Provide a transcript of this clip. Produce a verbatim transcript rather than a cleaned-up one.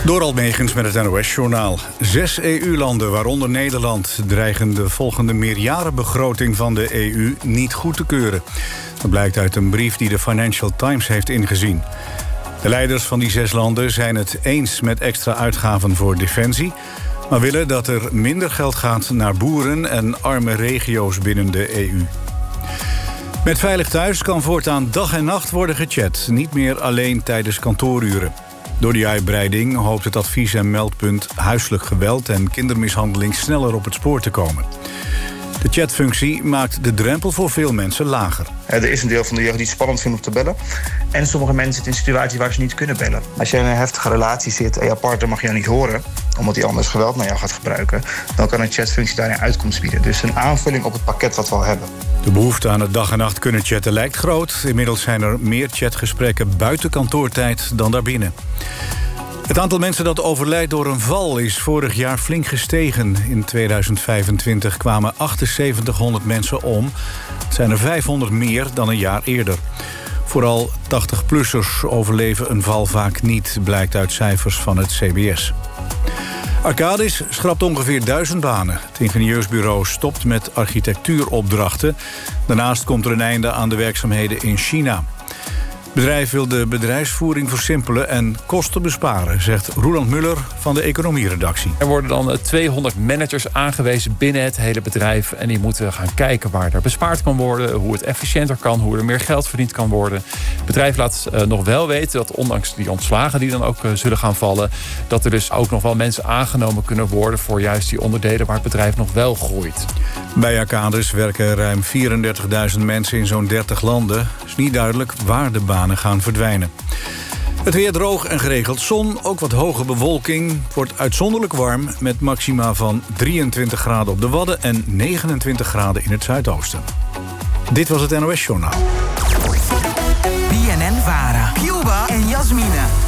Dorald Megens met het N O S-journaal. Zes E U-landen, waaronder Nederland, dreigen de volgende meerjarenbegroting van de E U niet goed te keuren. Dat blijkt uit een brief die de Financial Times heeft ingezien. De leiders van die zes landen zijn het eens met extra uitgaven voor defensie, maar willen dat er minder geld gaat naar boeren en arme regio's binnen de E U. Met Veilig Thuis kan voortaan dag en nacht worden gechat, niet meer alleen tijdens kantooruren. Door die uitbreiding hoopt het advies- en meldpunt huiselijk geweld en kindermishandeling sneller op het spoor te komen. De chatfunctie maakt de drempel voor veel mensen lager. Er is een deel van de jeugd die het spannend vindt om te bellen. En sommige mensen zitten in een situatie waar ze niet kunnen bellen. Als je in een heftige relatie zit en je partner mag je niet horen, omdat hij anders geweld naar jou gaat gebruiken, dan kan een chatfunctie daarin uitkomst bieden. Dus een aanvulling op het pakket wat we al hebben. De behoefte aan het dag en nacht kunnen chatten lijkt groot. Inmiddels zijn er meer chatgesprekken buiten kantoortijd dan daarbinnen. Het aantal mensen dat overlijdt door een val is vorig jaar flink gestegen. In tweeduizend vijfentwintig kwamen achtenzeventighonderd mensen om. Het zijn er vijfhonderd meer dan een jaar eerder. Vooral tachtig-plussers overleven een val vaak niet, blijkt uit cijfers van het C B S. Arcadis schrapt ongeveer duizend banen. Het ingenieursbureau stopt met architectuuropdrachten. Daarnaast komt er een einde aan de werkzaamheden in China. Het bedrijf wil de bedrijfsvoering versimpelen en kosten besparen, zegt Roeland Muller van de economieredactie. Er worden dan tweehonderd managers aangewezen binnen het hele bedrijf. En die moeten gaan kijken waar er bespaard kan worden, hoe het efficiënter kan, hoe er meer geld verdiend kan worden. Het bedrijf laat uh, nog wel weten dat ondanks die ontslagen die dan ook uh, zullen gaan vallen, dat er dus ook nog wel mensen aangenomen kunnen worden voor juist die onderdelen waar het bedrijf nog wel groeit. Bij Arcadis werken ruim vierendertigduizend mensen in zo'n dertig landen. Het is niet duidelijk waar de banen gaan verdwijnen. Het weer droog en geregeld zon, ook wat hoge bewolking. Het wordt uitzonderlijk warm met maxima van drieëntwintig graden op de Wadden en negenentwintig graden in het zuidoosten. Dit was het N O S-journaal. B N N-Vara, Cuba en Jasmine.